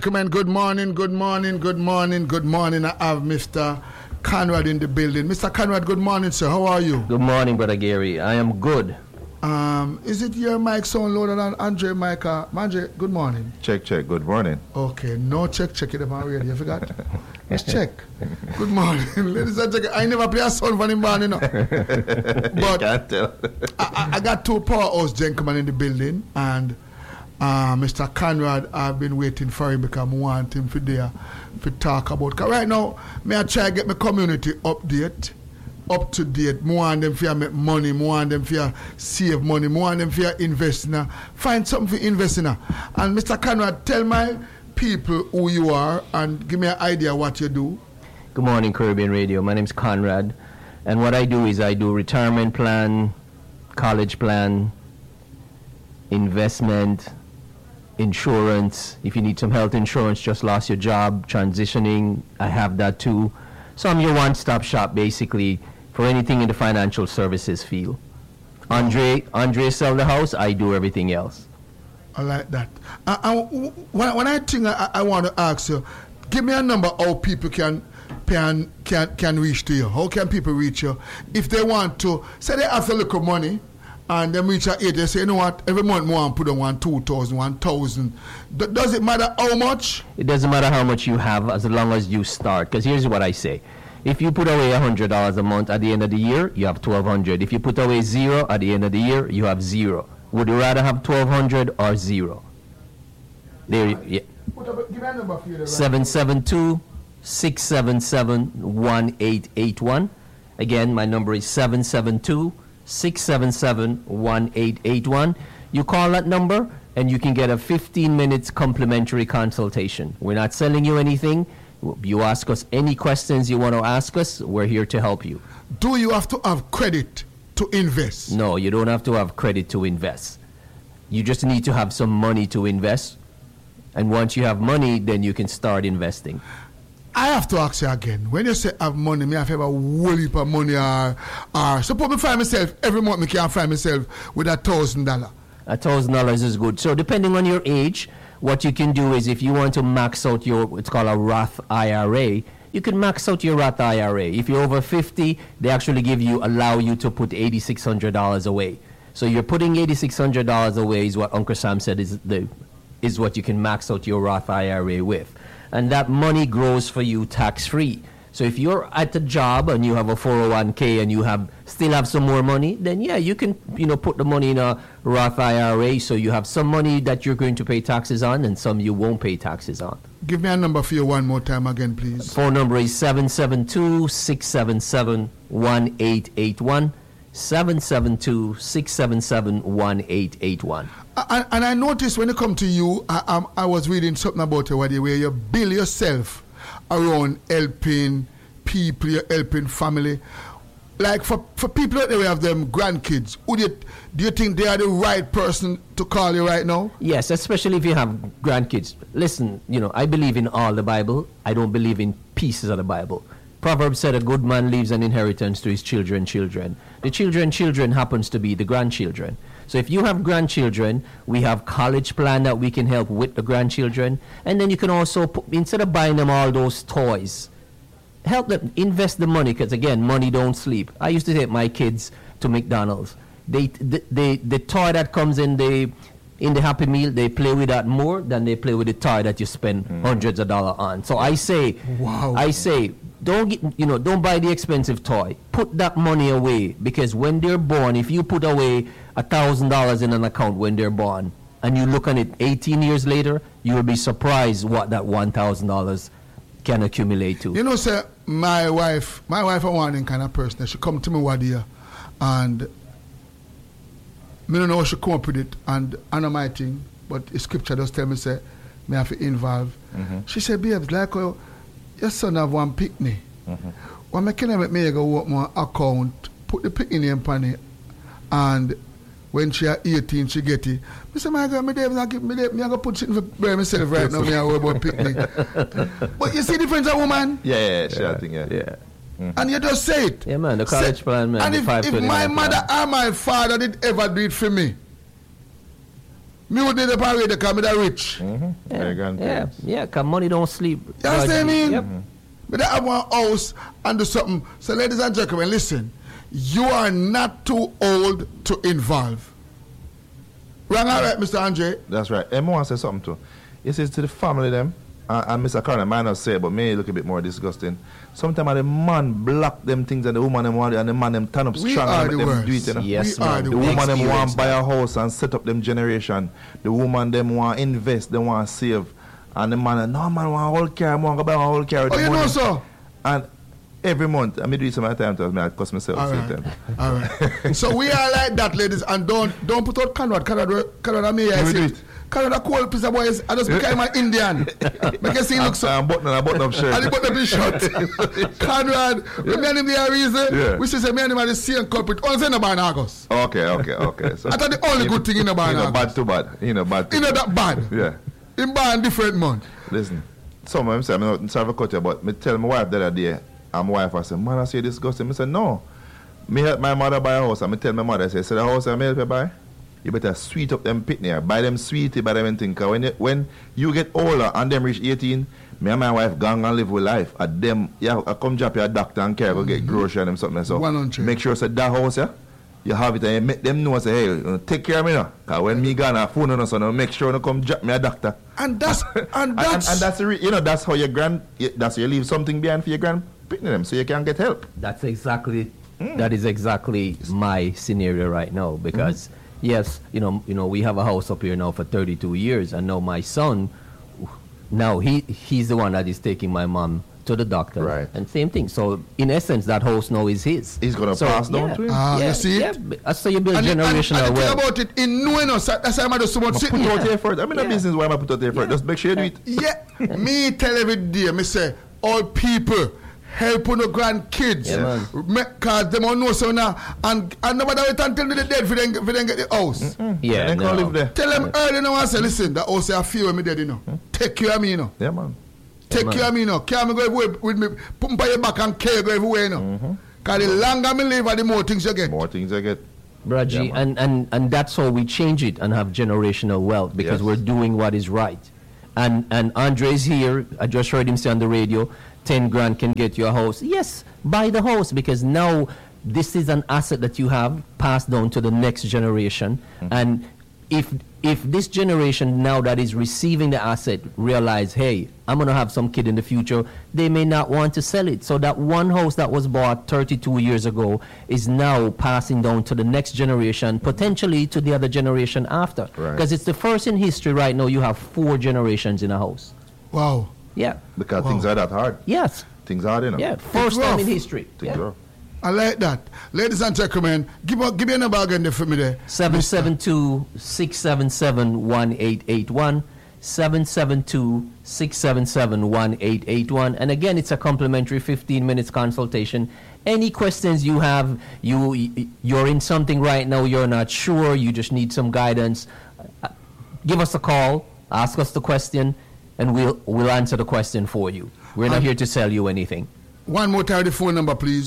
Come on, good morning. I have Mr. Conrad in the building. Mr. Conrad, good morning, sir. How are you? Good morning, Brother Gary. I am good. Is it your mic sound loaded on Andre mic? Andre, good morning. Check. Good morning. Okay, no check it up on radio. You forgot? Let's check. Good morning. Ladies and gentlemen, I never play a song for him, man, you know. But can't tell. I got two powerhouse gentlemen in the building, and Mr. Conrad, I've been waiting for him because I want him for there to talk about. Cause right now, I try to get my community up to date. More on them for make money, more on them for save money, more on them for invest in. Find something for invest in. And Mr. Conrad, tell my people who you are and give me an idea what you do. Good morning, Caribbean Radio. My name's Conrad, and what I do is I do retirement plan, college plan, investment, insurance. If you need some health insurance, just lost your job, transitioning, I have that too. So I'm your one-stop shop basically for anything in the financial services field. Andre sell the house, I do everything else. I like that. When I think I want to ask you, give me a number how people can reach to you. How can people reach you if they want to? Say they have a little money and they reach out age, they say, you know what, every month I want to put on 2,000, 1,000. Does it matter how much? It doesn't matter how much you have as long as you start. Because here's what I say. If you put away $100 a month at the end of the year, you have $1,200. If you put away zero at the end of the year, you have zero. Would you rather have $1,200 or zero? There, yeah. Give me a number for you. 772-677-1881. Again, my number is 772-677-1881. You call that number and you can get a 15 minutes complimentary consultation. We're not selling you anything. You ask us any questions you want to ask us, we're here to help you. Do you have to have credit to invest? No, you don't have to have credit to invest. You just need to have some money to invest. And once you have money, then you can start investing. I have to ask you again. When you say have money, me have a whole heap of money or suppose me find myself, every month me can find myself with $1,000. $1,000 is good. So depending on your age, what you can do is if you want to max out your, it's called a Roth IRA, you can max out your Roth IRA. If you're over 50, they actually allow you to put $8,600 away. So you're putting $8,600 away is what Uncle Sam said is what you can max out your Roth IRA with. And that money grows for you tax-free. So if you're at a job and you have a 401k and you still have some more money, then yeah, you can put the money in a Roth IRA so you have some money that you're going to pay taxes on and some you won't pay taxes on. Give me a number for you one more time again, please. Phone number is 772-677-1881. 772-677-1881. And I noticed when it come to you, I was reading something about you where you build yourself around helping people, you're helping family. Like for people out there who have them grandkids, do you think they are the right person to call you right now? Yes, especially if you have grandkids. Listen, I believe in all the Bible. I don't believe in pieces of the Bible. Proverbs said a good man leaves an inheritance to his children. The children happens to be the grandchildren. So if you have grandchildren, we have college plan that we can help with the grandchildren. And then you can also, instead of buying them all those toys, help them invest the money, because again, money don't sleep. I used to take my kids to McDonald's. The toy that comes in the Happy Meal, they play with that more than they play with the toy that you spend hundreds of dollars on. So I say, don't buy the expensive toy. Put that money away, because when they're born, if you put away $1,000 in an account when they're born, and you look at it 18 years later, you will be surprised what that $1,000 can accumulate to. Sir, my wife a one kind of person. She come to me one day, and I don't know how she come up with it, and I know my thing, but the scripture just tell me, say, me have to involve. She said, babes, like your son have one picnic. When I can make me go open my account, put the picnic name on it, and when she at 18, she get it. I say, my God, I'm going to put something for bury myself right now. I worry about picnic. But you see the difference of woman? Yeah, sure. Yeah. And you just say it. Yeah, man, the college plan, man. And if my mother or my father did ever do it for me, Me would need a parade because I'm rich. Yeah, because money don't sleep. You understand what I mean? Yep. But I have one house and do something. So ladies and gentlemen, listen. You are not too old to involve. Wrong all right, Mr. Andre? That's right. And I want to say something too. It says to the family them, and Mr. Connor might not say it, but may look a bit more disgusting. Sometimes the man block them things and the woman them want it, and the man them turn up strong and make them do it. You know? Yes, we are the woman them want buy a house and set up them generation. The woman them want invest, they want save. And the man, no man want a whole car, I want to buy a whole car. Oh, you know so? And every month, I do it some time to I cost myself. All right. So we are like that, ladies, and don't put out Canada me. I see it. Canada cool piece of boys. I just became an Indian. Make you see look so. I'm button up shirt. And he button up his shirt. Conrad, we made him the reason. We should say me and him are the same culprit. Only in the Barnagos. Okay. So I thought the only good thing in the Barnagos. Bad too bad. Bad. That bad. Yeah. In bad different month. Listen. Some of them say I'm not sorry for cut you, but me tell my wife the other day. And my wife I said, man, I say disgusting. I said, no. Me help my mother buy a house. And I tell my mother, I say, the house I help you buy, you better sweet up them pitney. Buy them sweetie, buy them anything. Because when you get older and them reach 18, me and my wife gone and live with life. At them, I come drop your doctor and care, go get grocery and them something. So 100. Make sure that house, you have it and you make them know, say, hey, take care of me now. Because when me gone, I phone on us, so make sure you come drop me a doctor. And that's that's that's how that's how you leave something behind for your grand. Them so you can get help. That is exactly my scenario right now, because yes, we have a house up here now for 32 years, and now my son, now he's the one that is taking my mom to the doctor, right? And same thing. So in essence, that house now is his. He's gonna pass down to him. You see it? Yeah, so you build generational wealth. About it in knowing us. That's why I'm just so much sitting. Put out there first. I'm in a business where I put out there first. Just make sure you do it. Yeah, me tell every day. Me say all people. Help on the grandkids, because they don't know so now, and nobody wait until they're dead for them get the house. Yeah, they can't live there. Tell them early now and say, listen, that house I feel when me dead, Take care of me, Yeah, man. Take care of me, Care me go everywhere with me, put me by your back and care go everywhere, Because the longer me live, the more things you get. Braji, and that's how we change it and have generational wealth, because we're doing what is right. And Andre's here. I just heard him say on the radio, 10 grand can get you a house. Yes, buy the house, because now this is an asset that you have passed down to the next generation. And if this generation now that is receiving the asset realize, hey, I'm going to have some kid in the future, they may not want to sell it. So that one house that was bought 32 years ago is now passing down to the next generation, potentially to the other generation after. Because it's the first in history right now you have 4 generations in a house. Wow. Yeah. Because things are that hard. Yes. Things are hard, Yeah, first time in history. Things rough. I like that. Ladies and gentlemen, give me a number again there for me there. 772-677-1881. 772-677-1881. And again, it's a complimentary 15 minutes consultation. Any questions you have, you're in something right now, you're not sure, you just need some guidance, give us a call, ask us the question, and we'll answer the question for you. We're not here to sell you anything. One more time, the phone number, please.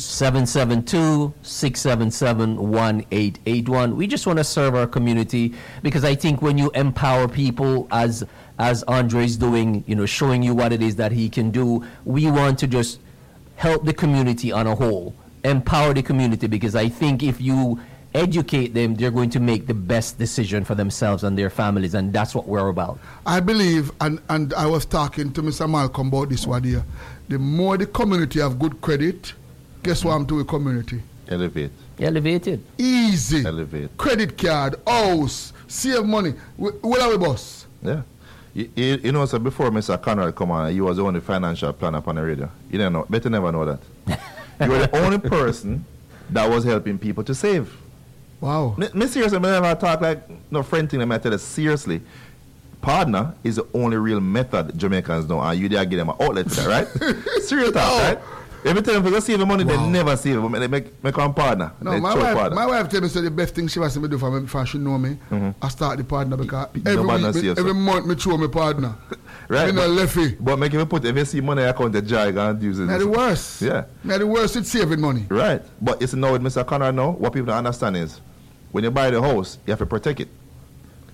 772-677-1881. We just want to serve our community, because I think when you empower people, as Andre is doing, showing you what it is that he can do, we want to just help the community on a whole, empower the community, because I think if you educate them, they're going to make the best decision for themselves and their families, and that's what we're about. I believe, and I was talking to Mr. Malcolm about this one here, the more the community have good credit, guess what I'm doing with community? Elevated. Easy. Elevate. Credit card, house, save money. Where are we, boss? Yeah. So before Mr. Conrad come on, you was the only financial planner upon the radio. You didn't know. Better never know that. You were the only person that was helping people to save. Wow. Me seriously, I never talk like no friend thing. I tell you seriously. Partner is the only real method Jamaicans know, and you dare give them an outlet for that, right? Serious talk, right? Every time they save the money, they never save it, but they make one partner. No, my wife tell me so the best thing she wants me to do for me, if she know me, I start the partner, because every month me throw my partner. Right? But lefty. But make him put, if you see money account, the jar, you can't use it. Not the worst. Yeah. Not the worst, it's saving money. Right. But it's now with Mr. Conrad now, what people don't understand is, when you buy the house, you have to protect it.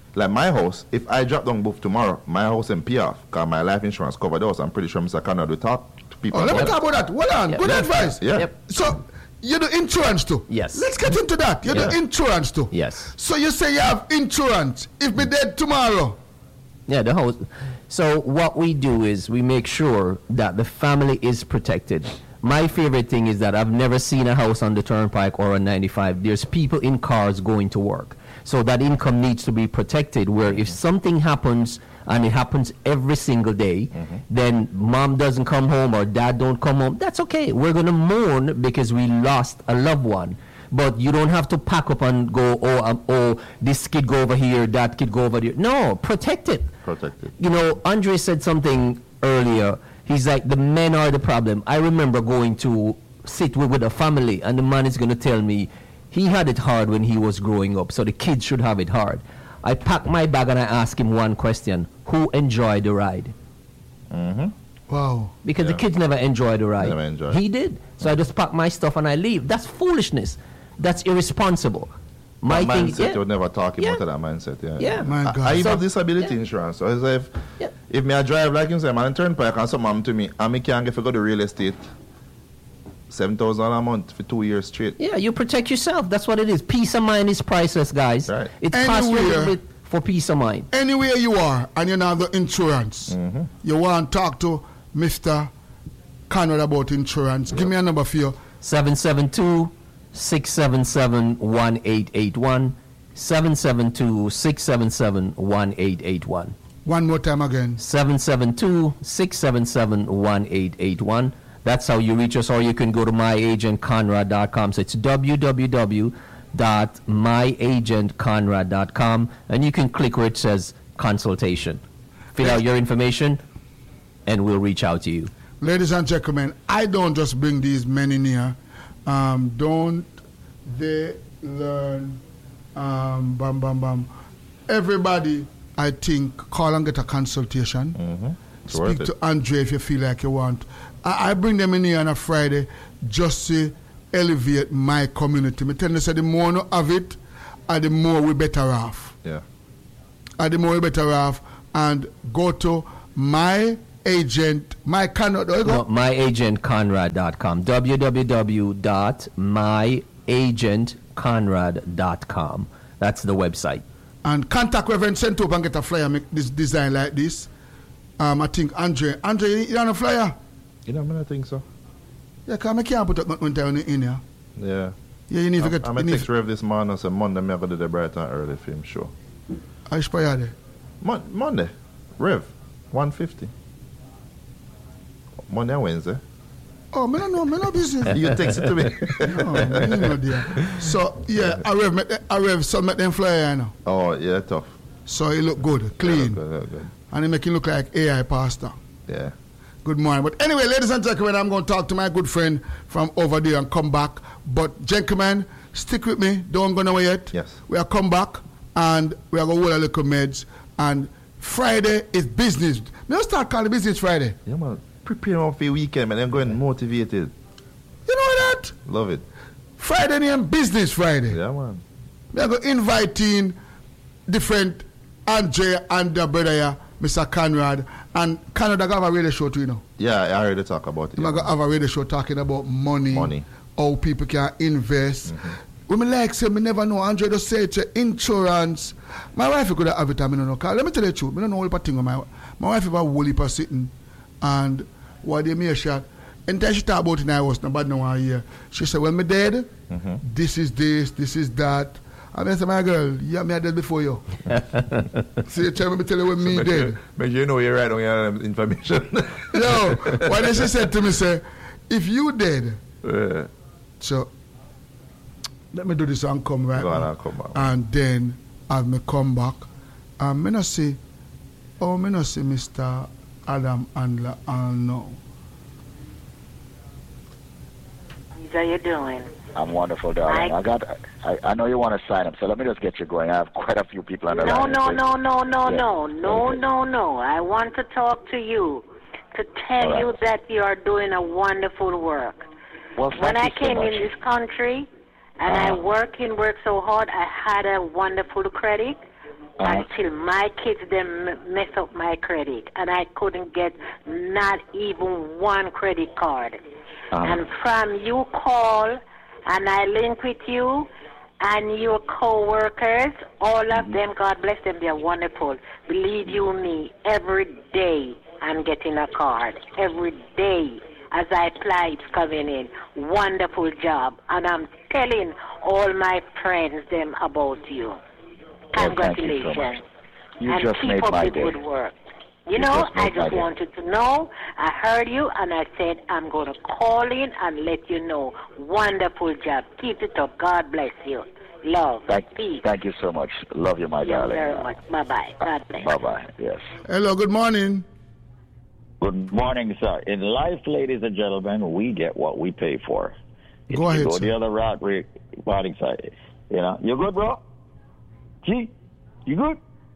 Like my house, if I drop down booth tomorrow, my house and pay off, because my life insurance covered those. I'm pretty sure Mr. Conrad will talk to people. Oh, let me about talk about that. Hold on. Yep. Good Yep. advice. Yeah. Yep. So, you do insurance too? Yes. Let's get into that. You Yeah. do insurance too? Yes. So, you say you have insurance. If me dead tomorrow, Yeah, the house. So what we do is we make sure that the family is protected. My favorite thing is that I've never seen a house on the turnpike or on 95. There's people in cars going to work. So that income needs to be protected, where if something happens, and it happens every single day, then mom doesn't come home or dad don't come home, that's okay. We're going to mourn because we lost a loved one. But you don't have to pack up and go, oh, this kid go over here, that kid go over there. No, protect it. Protect it. You know, Andre said something earlier. He's like, the men are the problem. I remember going to sit with a family, and the man is going to tell me he had it hard when he was growing up, so the kids should have it hard. I pack my bag and I ask him one question: who enjoyed the ride? wow. Because the Yeah. kids never enjoyed the ride. Never enjoyed. He did. So I just pack my stuff and I leave. That's foolishness. That's irresponsible. My That thing, mindset, yeah. you would never talk him Yeah. out of that mindset. Yeah. Yeah. My God. I even So- have disability yeah. insurance. So as Yeah. if me I drive like him say, man, turnpike and something happen to me, and me can't get to go to real estate, $7,000 a month for 2 years straight. Yeah, you protect yourself. That's what it is. Peace of mind is priceless, guys. Right. It costs you a little Anywhere- bit for peace of mind. Anywhere you are and you have the insurance, you want to talk to Mr. Conrad about insurance, give me a number for you. 772-677-1881. 772-677-1881. One more time again. 772-677-1881. That's how you reach us, or you can go to myagentconrad.com. So it's www.myagentconrad.com, and you can click where it says consultation. Fill out your information, and we'll reach out to you. Ladies and gentlemen, I don't just bring these men in here. Don't they learn? Bam, bam, bam. Everybody, I think, call and get a consultation. It's worth Speak it. to Andre if you feel like you want. I bring them in here on a Friday just to elevate my community. I tell them, say, the more you have it, the more we better off. Yeah. The more we better off. And go to my agent, my Conrad. No, myagentconrad.com. www.myagentconrad.com. That's the website. And contact Reverend Sentop and get a flyer, make this design like this. I think Andre, you on a flyer? You know, I mean, I think so. Yeah, because I can't put up one time in here. Yeah. Yeah, you need to get. I'm you going need to text Rev this morning, so Monday, I'm going to do the Brighton early film show. I inspire there. Monday, Rev, 150. Monday and Wednesday. Oh, me no business. You text it to me. No, me no there. So yeah, I rev submit them flyer now. Oh, yeah, tough. So it look good, clean, Good. and it make it look like AI pastor. Yeah. Good morning. But anyway, ladies and gentlemen, I'm going to talk to my good friend from over there and come back. But gentlemen, stick with me. Don't go nowhere yet. Yes. We are come back and we are going to hold a little meds. And Friday is business. Let's start calling it Business Friday. Yeah, man. Prepare for your weekend, man. I'm going motivated. You know that? Love it. Friday name Business Friday. Yeah, man. We are going to invite in different Andre and the brother here, Mr. Conrad. And Conrad, I have a radio show too, you know. Yeah, I already talk about it. I'm going to have a radio show talking about money. How people can invest. Women like say, me never know. Andre just say it's insurance. My wife could have it, I don't know. 'Cause let me tell you the truth. I don't know all the thing on my wife have a whole heap of sitting and what they made shot. And then she talk about it in I was not bad no one here. She said, well, me dead. This is that. And I said, my girl, yeah, me dead before you. So you tell me tell you when me dead. Make you know you're right on your information. Yo, what she said to me, say, if you dead, Yeah. so let me do this and come right Go on now. and come back. And then as me come back, me not see Mr. Adam Andler no. How you doing? I'm wonderful, darling. I know you want to sign up, so let me just get you going. I have quite a few people on the No. line. I Yeah. want to talk to you to tell All right. you that you are doing a wonderful work. Well, When I thank you so came much. in this country and I worked so hard, I had a wonderful credit. until my kids them mess up my credit, and I couldn't get not even one credit card. And from you call, and I link with you and your co-workers, all of them, God bless them, they're wonderful. Believe you me, every day I'm getting a card. Every day as I apply, it's coming in. Wonderful job. And I'm telling all my friends them about you. Congratulations. Well, thank you so much. You and just keep made up my the day. good work. You You know, just made I my just day. wanted to know. I heard you, and I said I'm going to call in and let you know. Wonderful job. Keep it up. God bless you. Love. Peace. Thank you so much. Love you, my Thank you darling. very much. Bye-bye. God bless. Bye-bye. Yes. Hello, good morning. Good morning, sir. In life, ladies and gentlemen, we get what we pay for. If Go ahead, you go sir. the other route, morning side. You know, you good, bro? Gee, you good?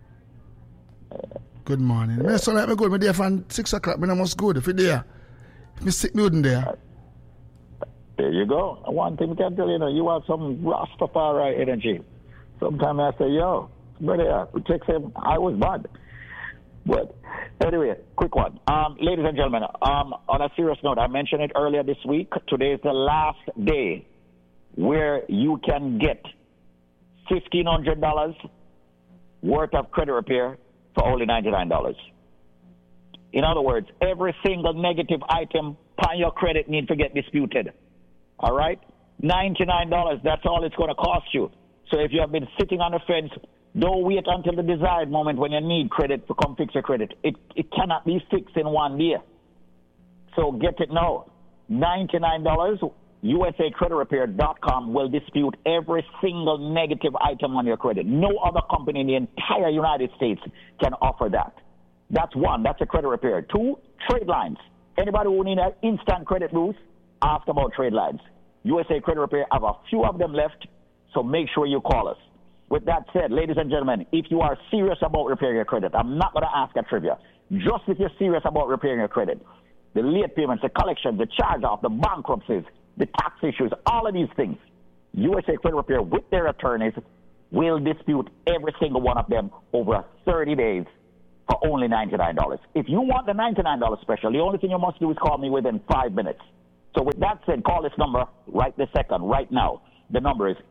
Good morning. Me so like me good. Me there from 6 o'clock. Me must good. If you there, if me sick, me wouldn't there. There you go. One thing I can tell you, you have some Rastafari energy. Sometimes I say, yo, brother, it takes him. I was bad. But anyway, quick one. Ladies and gentlemen, on a serious note, I mentioned it earlier this week. Today is the last day where you can get $1,500 worth of credit repair for only $99. In other words, every single negative item on your credit needs to get disputed. All right? $99, that's all it's going to cost you. So if you have been sitting on the fence, don't wait until the desired moment when you need credit to come fix your credit. It cannot be fixed in one day. So get it now. $99, USACreditRepair.com will dispute every single negative item on your credit. No other company in the entire United States can offer that. That's one. That's a credit repair. Two, trade lines. Anybody who need an instant credit boost, ask about trade lines. USA Credit Repair have a few of them left, so make sure you call us. With that said, ladies and gentlemen, if you are serious about repairing your credit, I'm not going to ask a trivia. Just if you're serious about repairing your credit, the late payments, the collections, the charge-off, the bankruptcies, the tax issues, all of these things, USA Credit Repair with their attorneys will dispute every single one of them over 30 days for only $99. If you want the $99 special, the only thing you must do is call me within 5 minutes. So with that said, call this number right this second, right now. The number is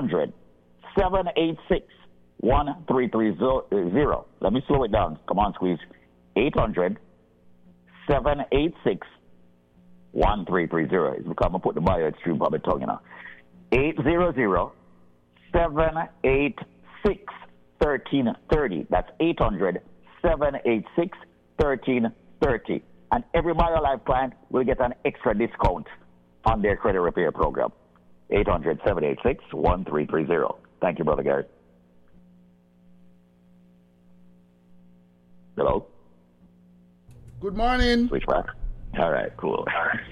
800-786-1330. Let me slow it down. Come on, squeeze. 800-786-1330. It's because I'm put the bio extreme public tongue, 800-786-1330. That's 800-786-1330. And every BioLife client will get an extra discount on their credit repair program. 800-786-1330. Thank you, Brother Gary. Hello? Good morning. Switch back. All right, cool.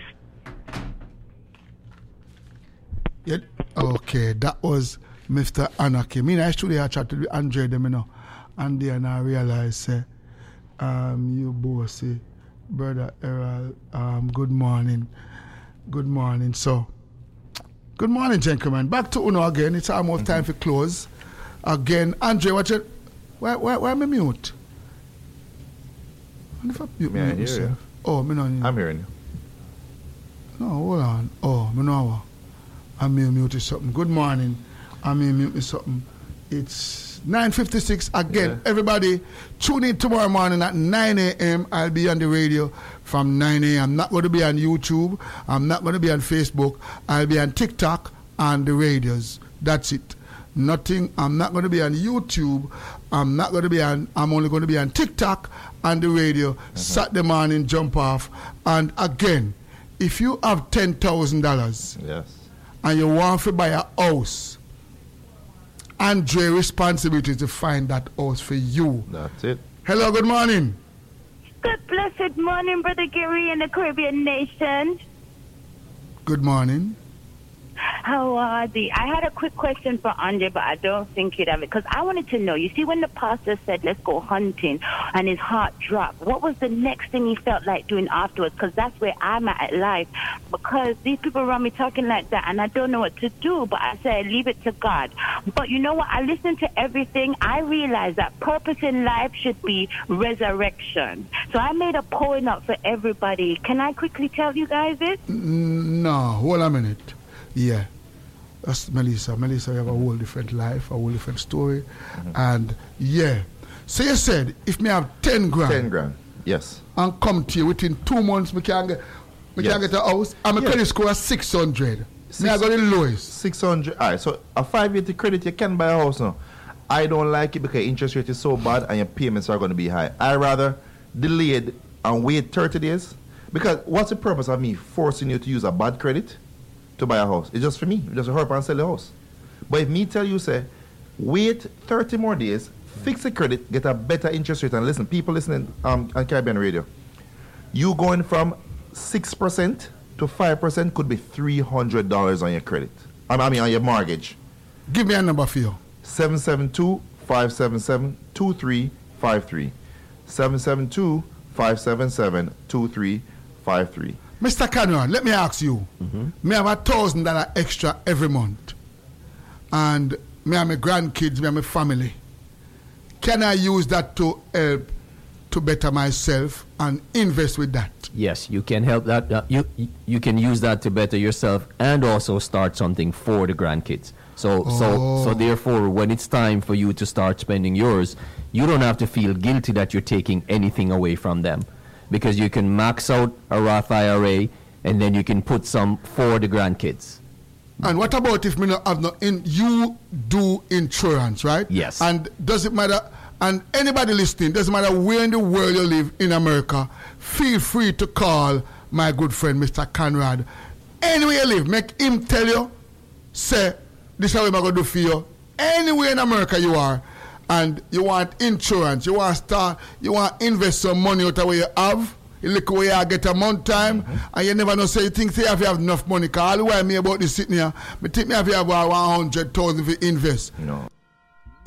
Yeah, okay, that was Mr. Anarchy. Me, I should have chatted with Andre them, and then I realized, you both say, Brother Errol, good morning. Good morning. So, good morning, gentlemen. Back to Uno again. It's almost time for close. Again, Andre, why am I mute? What if I mute May I hear myself? you? Oh, me not hear. I'm hearing you. No, hold on. Oh, me know. I'm mute something. Good morning. I'm mute something. It's 9:56 again. Yeah. Everybody, tune in tomorrow morning at 9 a.m. I'll be on the radio from 9 a.m. I'm not going to be on YouTube. I'm not going to be on Facebook. I'll be on TikTok and the radios. That's it. Nothing. I'm not going to be on YouTube. I'm only going to be on TikTok and the radio. Saturday morning, jump off. And again, if you have $10,000 Yes. and you want to buy a house, Andre's responsibility to find that house for you. That's it. Hello, good morning. Good blessed morning, Brother Gary and the Caribbean nation. Good morning. Howdy. I had a quick question for Andre, but I don't think he'd have it, because I wanted to know, you see, when the pastor said, let's go hunting, and his heart dropped, what was the next thing he felt like doing afterwards? Because that's where I'm at life, because these people around me talking like that, and I don't know what to do, but I say, leave it to God. But you know what? I listen to everything. I realize that purpose in life should be resurrection. So I made a poem up for everybody. Can I quickly tell you guys it? No, hold a minute. Yeah. That's Melissa. Melissa, you have a whole different life, a whole different story. And yeah. So you said, if me have 10 grand. 10 grand, yes. And come to you within 2 months, me can get a house. And my credit score is 600. Me I got the lowest. 600. All right, so a 580 credit, you can buy a house now. I don't like it because interest rate is so bad and your payments are going to be high. I rather delay it and wait 30 days. Because what's the purpose of me forcing you to use a bad credit to buy a house? It's just for me. Just to hurry up and sell the house. But if me tell you, say, wait 30 more days, fix the credit, get a better interest rate, and listen, people listening on Caribbean Radio, you going from 6% to 5% could be $300 on your credit. I mean, on your mortgage. Give me a number for you. 772-577-2353. 772-577-2353. Mr. Conrad, let me ask you. Me have $1,000 extra every month. And me have my grandkids, me have my family. Can I use that to help to better myself and invest with that? Yes, you can help that. You can use that to better yourself and also start something for the grandkids. So therefore, when it's time for you to start spending yours, you don't have to feel guilty that you're taking anything away from them, because you can max out a Roth IRA and then you can put some for the grandkids. And what about if me not have no you do insurance, right? Yes. And does it matter? And anybody listening, doesn't matter where in the world you live in America, feel free to call my good friend Mr. Conrad. Anywhere you live, make him tell you, say, this is what I'm going to do for you. Anywhere in America you are, and you want insurance, you want to invest some money out of what you have, you look where you get a month time, and you never know, so you think, say, if you have enough money, because all the while me about this sitting here, I think me have 100,000 to invest. No.